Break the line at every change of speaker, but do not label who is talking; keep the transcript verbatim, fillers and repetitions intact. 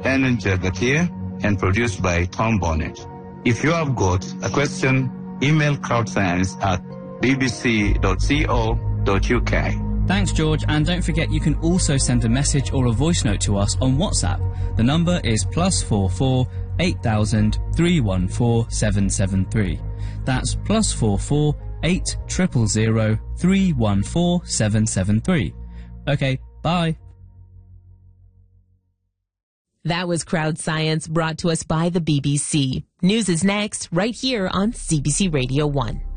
N. Jagatia and produced by Tom Bonnet. If you have got a question, email crowdscience at b b c dot co dot u k.
Thanks, George, and don't forget you can also send a message or a voice note to us on WhatsApp. The number is plus four four eight thousand three one four seven seven three. That's plus four four eight triple zero three one four seven seven three. Okay, bye.
That was Crowd Science, brought to us by the B B C. News is next, right here on C B C Radio one.